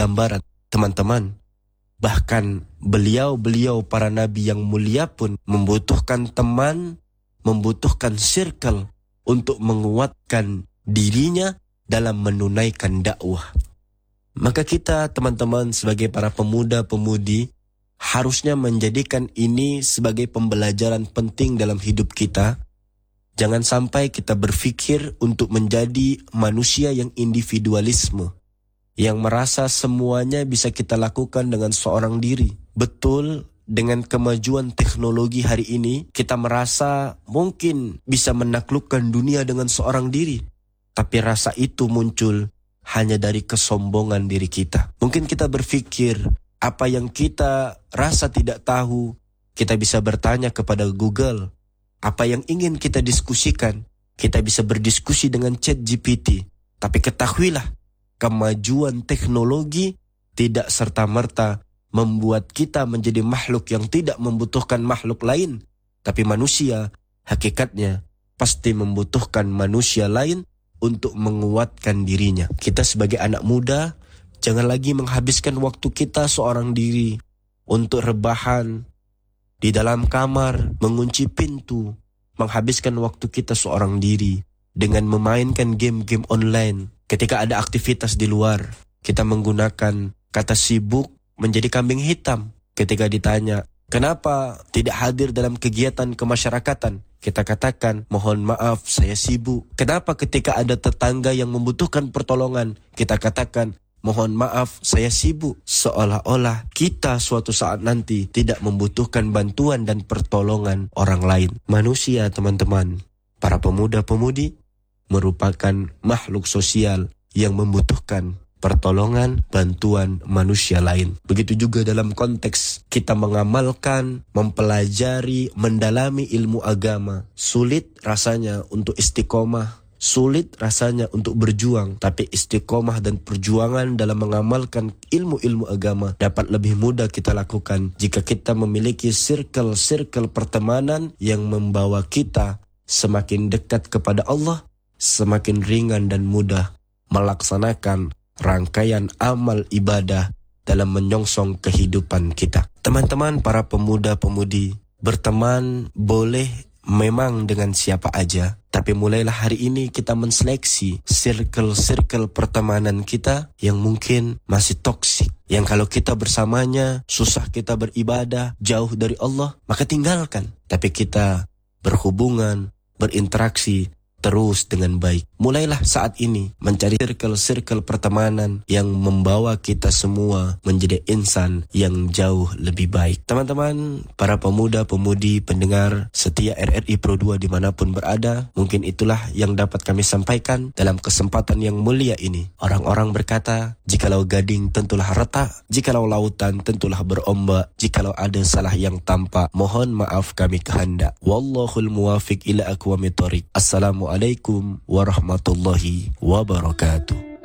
gambaran, teman-teman. Bahkan beliau-beliau para nabi yang mulia pun membutuhkan teman, membutuhkan circle untuk menguatkan dirinya dalam menunaikan dakwah. Maka kita teman-teman sebagai para pemuda-pemudi harusnya menjadikan ini sebagai pembelajaran penting dalam hidup kita. Jangan sampai kita berpikir untuk menjadi manusia yang individualisme, yang merasa semuanya bisa kita lakukan dengan seorang diri. Betul, dengan kemajuan teknologi hari ini, kita merasa mungkin bisa menaklukkan dunia dengan seorang diri. Tapi rasa itu muncul hanya dari kesombongan diri kita. Mungkin kita berpikir, apa yang kita rasa tidak tahu, kita bisa bertanya kepada Google. Apa yang ingin kita diskusikan, kita bisa berdiskusi dengan ChatGPT. Tapi ketahuilah, kemajuan teknologi tidak serta-merta membuat kita menjadi makhluk yang tidak membutuhkan makhluk lain. Tapi manusia, hakikatnya, pasti membutuhkan manusia lain untuk menguatkan dirinya. Kita sebagai anak muda, jangan lagi menghabiskan waktu kita seorang diri untuk rebahan di dalam kamar, mengunci pintu, menghabiskan waktu kita seorang diri dengan memainkan game-game online. Ketika ada aktivitas di luar, kita menggunakan kata sibuk menjadi kambing hitam. Ketika ditanya, kenapa tidak hadir dalam kegiatan kemasyarakatan? Kita katakan, mohon maaf, saya sibuk. Kenapa ketika ada tetangga yang membutuhkan pertolongan, kita katakan, mohon maaf, saya sibuk. Seolah-olah kita suatu saat nanti tidak membutuhkan bantuan dan pertolongan orang lain. Manusia, teman-teman, para pemuda-pemudi, merupakan makhluk sosial yang membutuhkan pertolongan, bantuan manusia lain. Begitu juga dalam konteks kita mengamalkan, mempelajari, mendalami ilmu agama. Sulit rasanya untuk istiqomah, sulit rasanya untuk berjuang, tapi istiqomah dan perjuangan dalam mengamalkan ilmu-ilmu agama dapat lebih mudah kita lakukan jika kita memiliki circle-circle pertemanan yang membawa kita semakin dekat kepada Allah, semakin ringan dan mudah melaksanakan rangkaian amal ibadah dalam menyongsong kehidupan kita. Teman-teman para pemuda-pemudi, berteman boleh memang dengan siapa aja, tapi mulailah hari ini kita menseleksi circle-circle pertemanan kita yang mungkin masih toksik, yang kalau kita bersamanya susah kita beribadah, jauh dari Allah, maka tinggalkan. Tapi kita berhubungan, berinteraksi terus dengan baik. Mulailah saat ini mencari circle-circle pertemanan yang membawa kita semua menjadi insan yang jauh lebih baik. Teman-teman, para pemuda-pemudi pendengar setia RRI Pro 2 dimanapun berada, mungkin itulah yang dapat kami sampaikan dalam kesempatan yang mulia ini. Orang-orang berkata, jikalau gading tentulah retak, jikalau lautan tentulah berombak, jikalau ada salah yang tampak, mohon maaf kami kehendak. Wallahul muwafiq ila aqwamit thoriq. Assalamualaikum warahmatullahi wabarakatuh.